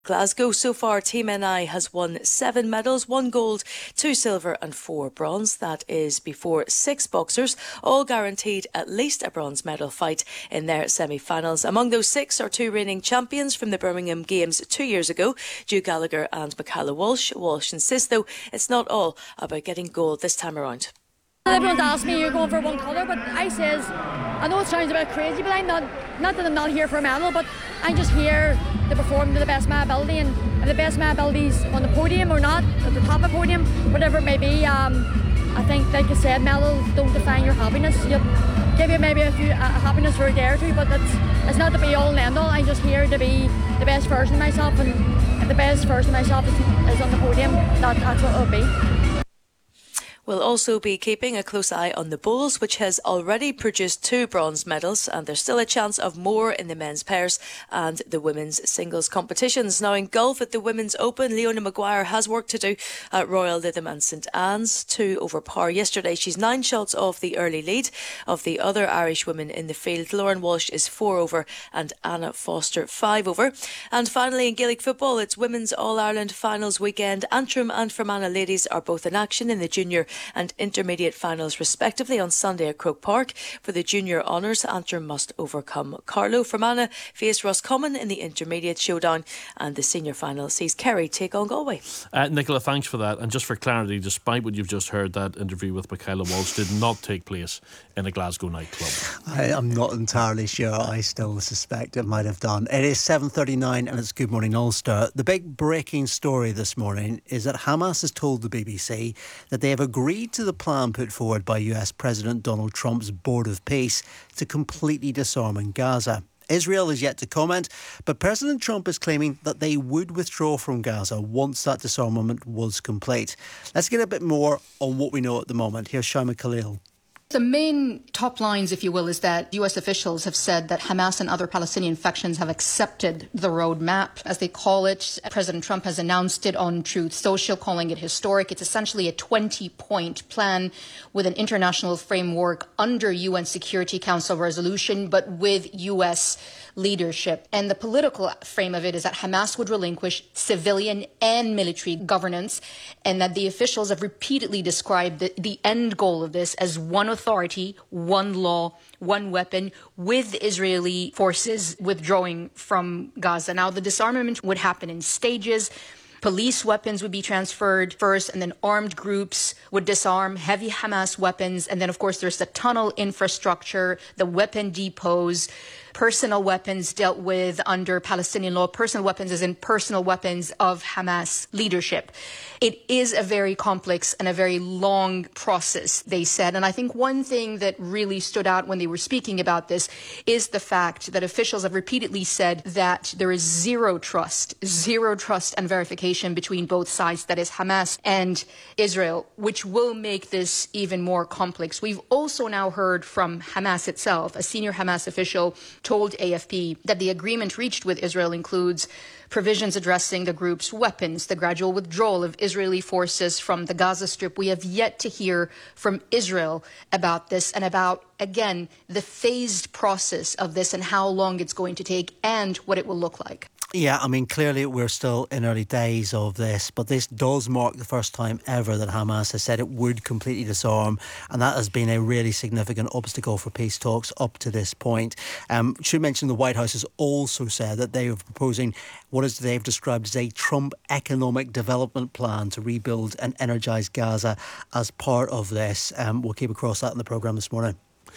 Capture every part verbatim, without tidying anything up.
Glasgow. So far, Team N I has won seven medals, one gold, two silver and four bronze. That is before six boxers, all guaranteed at least a bronze medal fight in their semi-finals. Among those six are two reigning champions from the Birmingham Games two years ago, Hugh Gallagher and Michaela Walsh. Walsh insists, though, it's not all about getting gold this time around. Everyone's asked me, you're going for one colour, but I says, I know it sounds a bit crazy, but I'm not, not that I'm not here for a medal, but I'm just here to perform to the best of my ability, and if the best of my ability's on the podium or not, at the top of the podium, whatever it may be, um, I think, like I said, medals don't define your happiness. You give you maybe a few uh, happiness for a day or two, but that's, it's not to be all and end all. I'm just here to be the best version of myself, and if the best version of myself is, is on the podium, that, that's what it'll be. We'll also be keeping a close eye on the bowls, which has already produced two bronze medals, and there's still a chance of more in the men's pairs and the women's singles competitions. Now in golf at the Women's Open, Leona Maguire has work to do at Royal Lytham and St Anne's. Two over par yesterday. She's nine shots off the early lead of the other Irish women in the field. Lauren Walsh is four over and Anna Foster five over. And finally in Gaelic football, it's Women's All-Ireland Finals weekend. Antrim and Fermanagh ladies are both in action in the junior and intermediate finals respectively on Sunday at Croke Park. For the junior honours, Antrim must overcome Carlow. Fermanagh face Roscommon in the intermediate showdown, and the senior final sees Kerry take on Galway. Uh, Nicola, thanks for that. And just for clarity, despite what you've just heard, that interview with Michaela Walsh did not take place in a Glasgow nightclub. I, I'm not entirely sure. I still suspect it might have done. It is seven thirty-nine and it's Good Morning Ulster. The big breaking story this morning is that Hamas has told the B B C that they have agreed agreed to the plan put forward by U S President Donald Trump's Board of Peace to completely disarm in Gaza. Israel is yet to comment, but President Trump is claiming that they would withdraw from Gaza once that disarmament was complete. Let's get a bit more on what we know at the moment. Here's Shaima Khalil. The main top lines, if you will, is that U S officials have said that Hamas and other Palestinian factions have accepted the roadmap, as they call it. President Trump has announced it on Truth Social, calling it historic. It's essentially a twenty-point plan with an international framework under U N Security Council resolution, but with U S leadership. And the political frame of it is that Hamas would relinquish civilian and military governance, and that the officials have repeatedly described the, the end goal of this as one authority, one law, one weapon, with Israeli forces withdrawing from Gaza. Now, the disarmament would happen in stages. Police weapons would be transferred first, and then armed groups would disarm heavy Hamas weapons. And then, of course, there's the tunnel infrastructure, the weapon depots, personal weapons dealt with under Palestinian law. Personal weapons as in personal weapons of Hamas leadership. It is a very complex and a very long process, they said. And I think one thing that really stood out when they were speaking about this is the fact that officials have repeatedly said that there is zero trust, zero trust and verification between both sides, that is Hamas and Israel, which will make this even more complex. We've also now heard from Hamas itself. A senior Hamas official told A F P that the agreement reached with Israel includes provisions addressing the group's weapons, the gradual withdrawal of Israeli forces from the Gaza Strip. We have yet to hear from Israel about this and about, again, the phased process of this and how long it's going to take and what it will look like. Yeah, I mean, clearly we're still in early days of this, but this does mark the first time ever that Hamas has said it would completely disarm, and that has been a really significant obstacle for peace talks up to this point. Um, should mention the White House has also said that they are proposing what is they've described as a Trump economic development plan to rebuild and energise Gaza as part of this. Um, we'll keep across that in the programme this morning.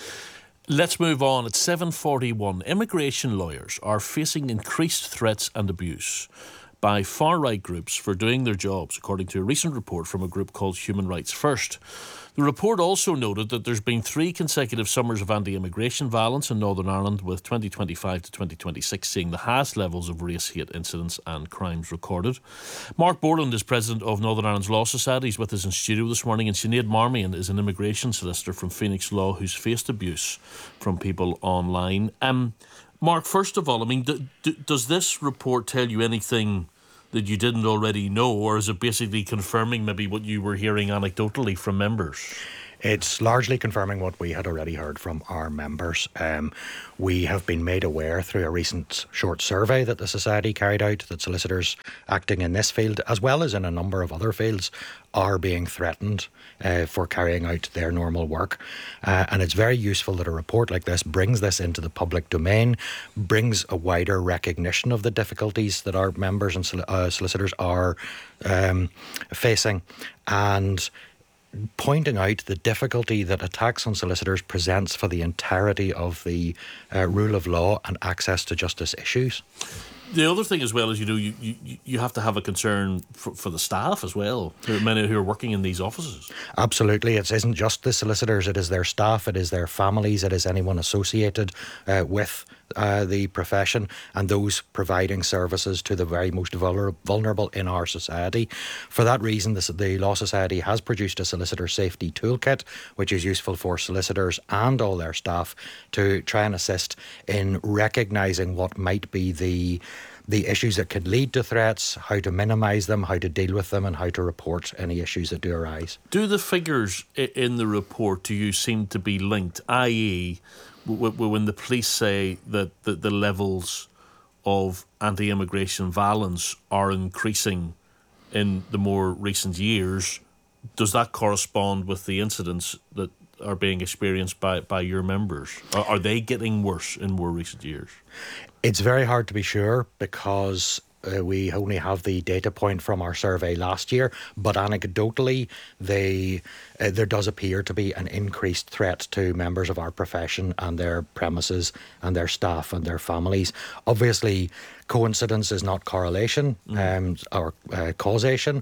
Let's move on. At seven forty-one, immigration lawyers are facing increased threats and abuse by far-right groups for doing their jobs, according to a recent report from a group called Human Rights First. The report also noted that there's been three consecutive summers of anti-immigration violence in Northern Ireland, with twenty twenty-five to twenty twenty-six seeing the highest levels of race hate incidents and crimes recorded. Mark Borland is president of Northern Ireland's Law Society. He's with us in studio this morning, and Sinead Marmion is an immigration solicitor from Phoenix Law who's faced abuse from people online. Um, Mark, first of all, I mean, d- d- does this report tell you anything that you didn't already know, or is it basically confirming maybe what you were hearing anecdotally from members? It's largely confirming what we had already heard from our members. Um, we have been made aware through a recent short survey that the Society carried out that solicitors acting in this field, as well as in a number of other fields, are being threatened uh, for carrying out their normal work. Uh, and it's very useful that a report like this brings this into the public domain, brings a wider recognition of the difficulties that our members and sol- uh, solicitors are um, facing, and pointing out the difficulty that attacks on solicitors presents for the entirety of the uh, rule of law and access to justice issues. The other thing as well is, you know, you, you, you have to have a concern for, for the staff as well, who are many who are working in these offices. Absolutely. It isn't just the solicitors, it is their staff, it is their families, it is anyone associated uh, with uh, the profession and those providing services to the very most vulner- vulnerable in our society. For that reason, the, the Law Society has produced a solicitor safety toolkit, which is useful for solicitors and all their staff to try and assist in recognising what might be the the issues that could lead to threats, how to minimise them, how to deal with them, and how to report any issues that do arise. Do the figures in the report, do you seem to be linked, that is, when the police say that the, the levels of anti-immigration violence are increasing in the more recent years, does that correspond with the incidents that are being experienced by, by your members? Are, are they getting worse in more recent years? It's very hard to be sure because uh, we only have the data point from our survey last year, but anecdotally, they, uh, there does appear to be an increased threat to members of our profession and their premises and their staff and their families. Obviously, coincidence is not correlation mm. um, or uh, causation.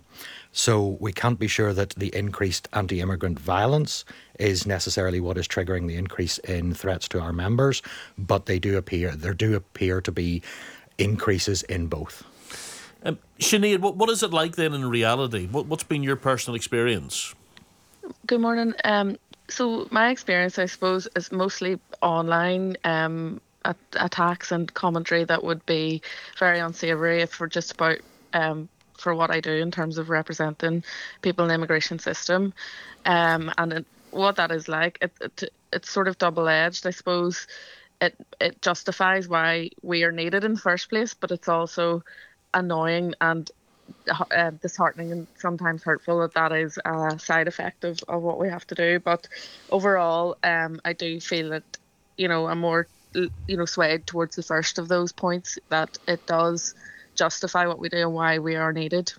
So we can't be sure that the increased anti-immigrant violence is necessarily what is triggering the increase in threats to our members, but they do appear there do appear to be increases in both. Um, Sinead, what, what is it like then in reality? What, what's been your personal experience? Good morning. Um, so my experience, I suppose, is mostly online um, at- attacks and commentary that would be very unsavoury for just about um, for what I do in terms of representing people in the immigration system. Um, and it, what that is like, it, it, it's sort of double-edged, I suppose. It it justifies why we are needed in the first place, but it's also annoying and uh, disheartening and sometimes hurtful that that is a side effect of, of what we have to do. But overall, um, I do feel that, you know, I'm more, you know, swayed towards the first of those points, that it does justify what we do and why we are needed.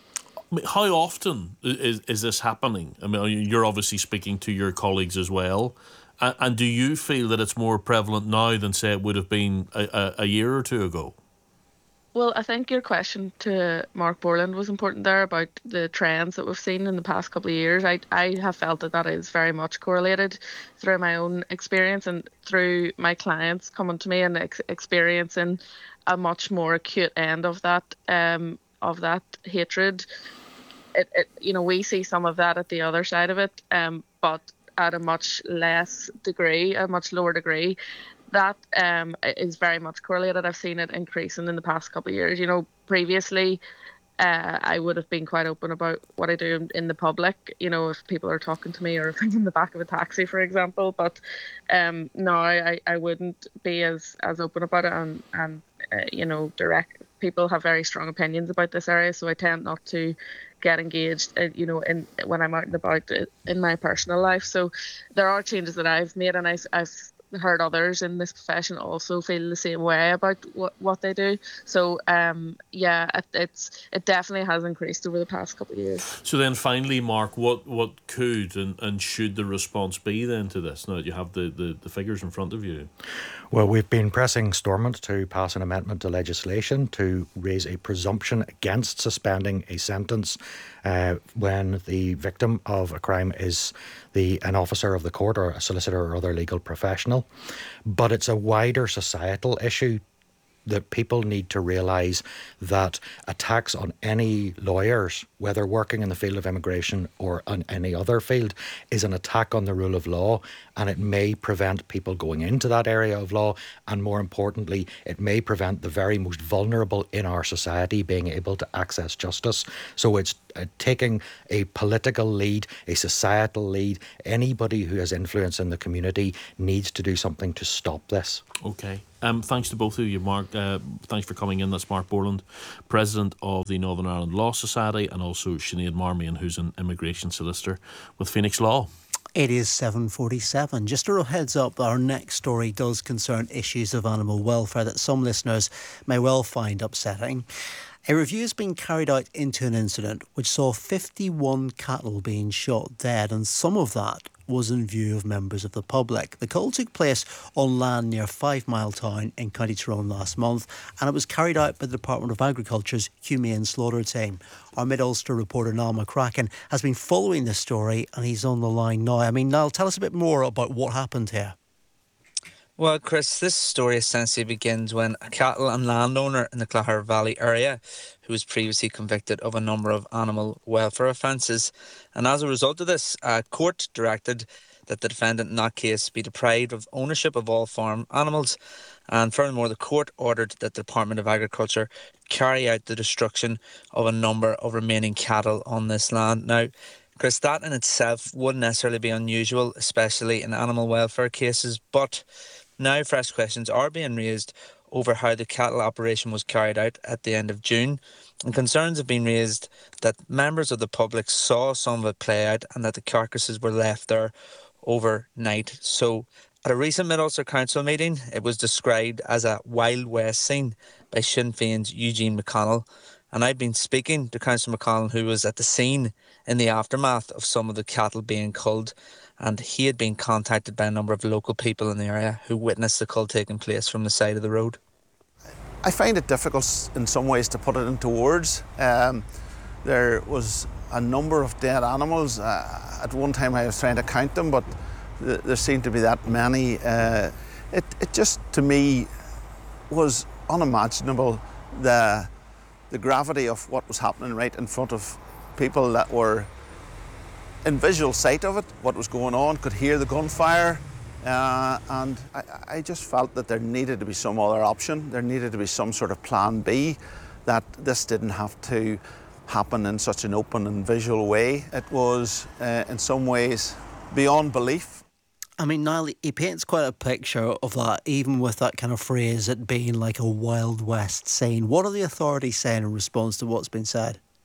I mean, how often is, is this happening? I mean, you're obviously speaking to your colleagues as well. And, and do you feel that it's more prevalent now than, say, it would have been a, a, a year or two ago? Well, I think your question to Mark Borland was important there about the trends that we've seen in the past couple of years. I, I have felt that that is very much correlated through my own experience and through my clients coming to me and ex- experiencing a much more acute end of that um, of that hatred. It, it, you know, we see some of that at the other side of it, um, but at a much less degree, a much lower degree. That um, is very much correlated. I've seen it increasing in the past couple of years. You know, previously, uh, I would have been quite open about what I do in, in the public, you know, if people are talking to me or if I'm in the back of a taxi, for example. But um, now I, I wouldn't be as, as open about it. And, and uh, you know, direct people have very strong opinions about this area. So I tend not to get engaged, uh, you know, in when I'm out and about in my personal life. So there are changes that I've made, and I've, I've heard others in this profession also feel the same way about what, what they do. So um yeah, it, it's it definitely has increased over the past couple of years. So then finally, Mark, what what could and, and should the response be then to this, now that you have the, the, the figures in front of you? Well, we've been pressing Stormont to pass an amendment to legislation to raise a presumption against suspending a sentence uh, when the victim of a crime is the an officer of the court or a solicitor or other legal professional. But it's a wider societal issue that people need to realise that attacks on any lawyers, whether working in the field of immigration or on any other field, is an attack on the rule of law, and it may prevent people going into that area of law, and more importantly, it may prevent the very most vulnerable in our society being able to access justice. So it's uh, taking a political lead, a societal lead. Anybody who has influence in the community needs to do something to stop this. Okay. Um, thanks to both of you, Mark. Uh, thanks for coming in. That's Mark Borland, President of the Northern Ireland Law Society, and also Sinead Marmion, who's an immigration solicitor with Phoenix Law. It is seven forty-seven. Just a real heads up, our next story does concern issues of animal welfare that some listeners may well find upsetting. A review has been carried out into an incident which saw fifty-one cattle being shot dead, and some of that was in view of members of the public. The cull took place on land near Five Mile Town in County Tyrone last month, and it was carried out by the Department of Agriculture's Humane Slaughter Team. Our Mid-Ulster reporter Niall McCracken has been following this story, and he's on the line now. I mean, Niall, tell us a bit more about what happened here. Well, Chris, this story essentially begins when a cattle and landowner in the Clare Valley area, who was previously convicted of a number of animal welfare offences, and as a result of this, a court directed that the defendant in that case be deprived of ownership of all farm animals, and furthermore, the court ordered that the Department of Agriculture carry out the destruction of a number of remaining cattle on this land. Now, Chris, that in itself wouldn't necessarily be unusual, especially in animal welfare cases, but now fresh questions are being raised over how the cattle operation was carried out at the end of June, and concerns have been raised that members of the public saw some of it play out and that the carcasses were left there overnight. So at a recent Mid-Ulster Council meeting, it was described as a Wild West scene by Sinn Féin's Eugene McConnell, and I've been speaking to Councillor McConnell, who was at the scene in the aftermath of some of the cattle being culled, and he had been contacted by a number of local people in the area who witnessed the cull taking place from the side of the road. I find it difficult in some ways to put it into words. Um, there was a number of dead animals. Uh, at one time I was trying to count them, but th- there seemed to be that many. Uh, it, it just, to me, was unimaginable, the, the gravity of what was happening right in front of people that were in visual sight of it, what was going on, could hear the gunfire, uh, and I, I just felt that there needed to be some other option. There needed to be some sort of plan B, that this didn't have to happen in such an open and visual way. It was, uh, in some ways, beyond belief. I mean, Niall, he paints quite a picture of that, even with that kind of phrase, it being like a Wild West scene. What are the authorities saying in response to what's been said?